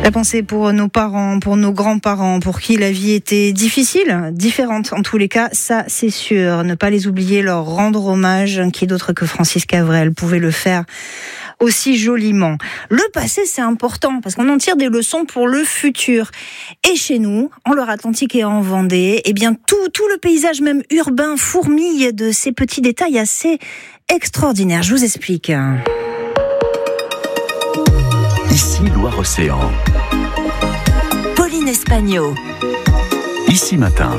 La pensée pour nos parents, pour nos grands-parents, pour qui la vie était difficile, différente en tous les cas, ça c'est sûr. Ne pas les oublier, leur rendre hommage, qui d'autre que Francis Cabrel pouvait le faire aussi joliment. Le passé, c'est important parce qu'on en tire des leçons pour le futur. Et chez nous, en Loire-Atlantique et en Vendée, eh bien tout le paysage même urbain fourmille de ces petits détails assez extraordinaires. Je vous explique. Ici Loire-Océan. Pauline Espagno. Ici Matin.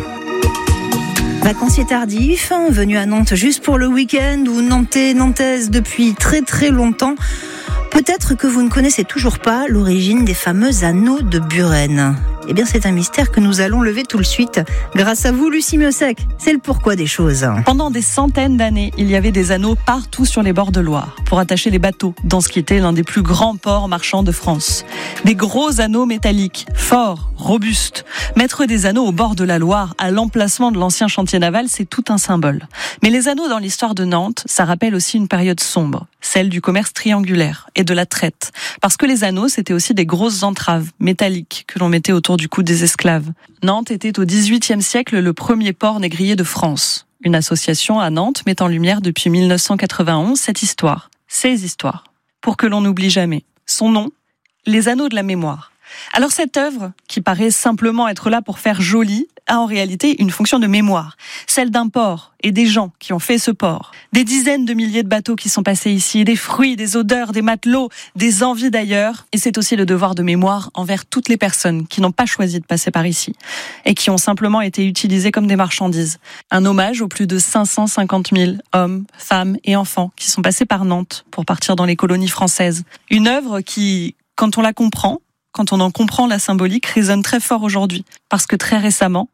Vacancier tardif, venu à Nantes juste pour le week-end ou nantaise depuis très très longtemps. Peut-être que vous ne connaissez toujours pas l'origine des fameux anneaux de Buren. Eh bien, c'est un mystère que nous allons lever tout de suite. Grâce à vous, Lucie Miosec, c'est le pourquoi des choses. Pendant des centaines d'années, il y avait des anneaux partout sur les bords de Loire pour attacher les bateaux dans ce qui était l'un des plus grands ports marchands de France. Des gros anneaux métalliques, forts, robustes. Mettre des anneaux au bord de la Loire, à l'emplacement de l'ancien chantier naval, c'est tout un symbole. Mais les anneaux dans l'histoire de Nantes, ça rappelle aussi une période sombre, celle du commerce triangulaire et de la traite. Parce que les anneaux, c'était aussi des grosses entraves métalliques que l'on mettait autour du cou des esclaves. Nantes était au XVIIIe siècle le premier port négrier de France. Une association à Nantes met en lumière depuis 1991 cette histoire, ces histoires, pour que l'on n'oublie jamais. Son nom, les anneaux de la mémoire. Alors cette œuvre, qui paraît simplement être là pour faire joli, a en réalité une fonction de mémoire, celle d'un port et des gens qui ont fait ce port. Des dizaines de milliers de bateaux qui sont passés ici, des fruits, des odeurs, des matelots, des envies d'ailleurs. Et c'est aussi le devoir de mémoire envers toutes les personnes qui n'ont pas choisi de passer par ici et qui ont simplement été utilisées comme des marchandises. Un hommage aux plus de 550 000 hommes, femmes et enfants qui sont passés par Nantes pour partir dans les colonies françaises. Une œuvre qui, quand on la comprend, quand on en comprend la symbolique, résonne très fort aujourd'hui. Parce que très récemment,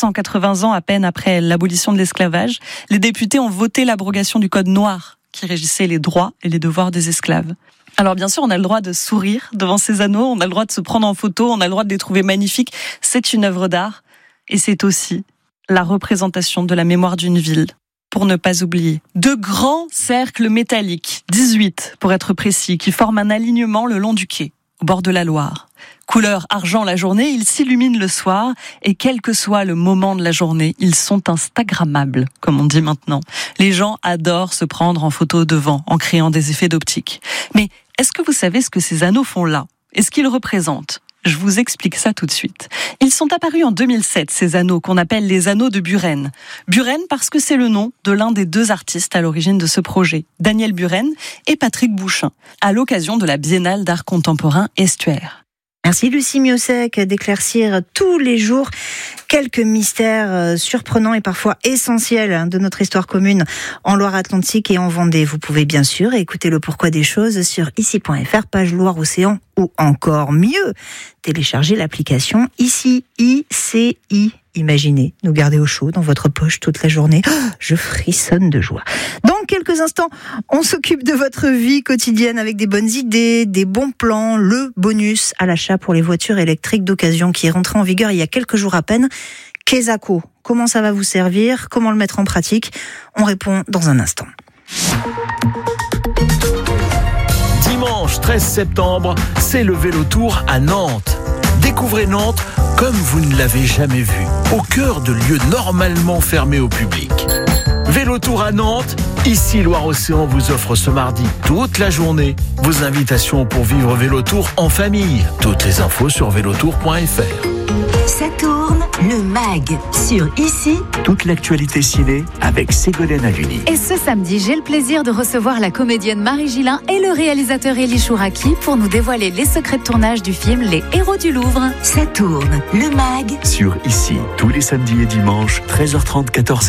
180 ans à peine après l'abolition de l'esclavage, les députés ont voté l'abrogation du code noir qui régissait les droits et les devoirs des esclaves. Alors bien sûr, on a le droit de sourire devant ces anneaux, on a le droit de se prendre en photo, on a le droit de les trouver magnifiques. C'est une œuvre d'art et c'est aussi la représentation de la mémoire d'une ville. Pour ne pas oublier. 2 grands cercles métalliques, 18 pour être précis, qui forment un alignement le long du quai, au bord de la Loire. Couleur argent la journée, ils s'illuminent le soir et quel que soit le moment de la journée, ils sont instagrammables, comme on dit maintenant. Les gens adorent se prendre en photo devant, en créant des effets d'optique. Mais est-ce que vous savez ce que ces anneaux font là? Et ce qu'ils représentent? Je vous explique ça tout de suite. Ils sont apparus en 2007, ces anneaux qu'on appelle les anneaux de Buren. Buren parce que c'est le nom de l'un des 2 artistes à l'origine de ce projet, Daniel Buren et Patrick Bouchin, à l'occasion de la Biennale d'art contemporain Estuaire. Merci Lucie Miosec d'éclaircir tous les jours quelques mystères surprenants et parfois essentiels de notre histoire commune en Loire-Atlantique et en Vendée. Vous pouvez bien sûr écouter le pourquoi des choses sur ici.fr, page Loire-Océan, ou encore mieux, télécharger l'application Ici, ICI. Imaginez nous garder au chaud dans votre poche toute la journée. Je frissonne de joie. Dans quelques instants, on s'occupe de votre vie quotidienne avec des bonnes idées, des bons plans, le bonus à l'achat pour les voitures électriques d'occasion qui est rentré en vigueur il y a quelques jours à peine. Quesaco, comment ça va vous servir? Comment le mettre en pratique? On répond dans un instant. Dimanche 13 septembre, c'est le Vélotour à Nantes. Découvrez Nantes comme vous ne l'avez jamais vu, au cœur de lieux normalement fermés au public. Vélotour à Nantes, ici Loire-Océan vous offre ce mardi toute la journée vos invitations pour vivre Vélotour en famille. Toutes les infos sur vélotour.fr. Ça tourne, le MAG, sur Ici. Toute l'actualité ciné avec Ségolène Haluni. Et ce samedi, j'ai le plaisir de recevoir la comédienne Marie Gillin et le réalisateur Elie Chouraki pour nous dévoiler les secrets de tournage du film Les Héros du Louvre. Ça tourne, le MAG. Sur Ici, tous les samedis et dimanches, 13h30, 14h.